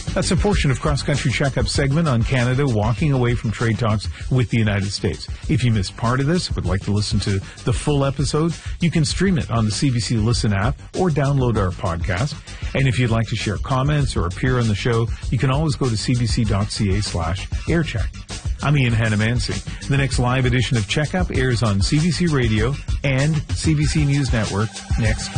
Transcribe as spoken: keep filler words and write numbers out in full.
That's a portion of Cross Country Checkup segment on Canada walking away from trade talks with the United States. If you missed part of this, would like to listen to the full episode, you can stream it on the C B C Listen app or download our podcast. And if you'd like to share comments or appear on the show, you can always go to cbc.ca slash aircheck. I'm Ian Hannamansing. The next live edition of Checkup airs on C B C Radio and C B C News Network next